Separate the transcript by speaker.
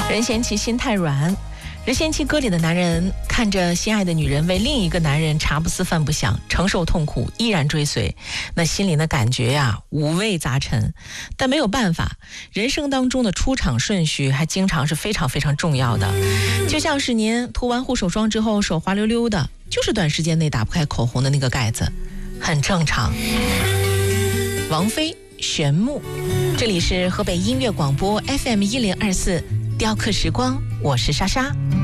Speaker 1: 人嫌弃心太软，人嫌弃歌里的男人看着心爱的女人为另一个男人茶不思饭不想，承受痛苦依然追随，那心里的感觉呀五味杂陈。但没有办法，人生当中的出场顺序还经常是非常非常重要的。就像是您涂完护手霜之后手滑溜溜的，就是短时间内打不开口红的那个盖子，很正常。王菲玄木，这里是河北音乐广播 FM 1024雕刻时光，我是莎莎。